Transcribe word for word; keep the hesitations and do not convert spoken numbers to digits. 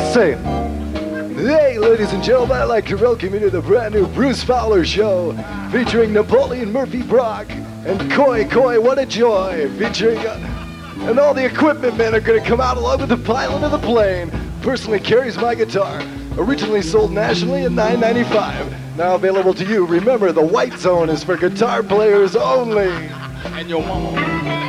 Say, hey, ladies and gentlemen, I'd like to welcome you to the brand new Bruce Fowler Show, featuring Napoleon Murphy Brock and Koi Koi, what a joy, featuring, uh, and all the equipment men are going to come out along with the pilot of the plane. Personally carries my guitar, originally sold nationally at nine ninety-five, now available to you. Remember, the white zone is for guitar players only. And your mama.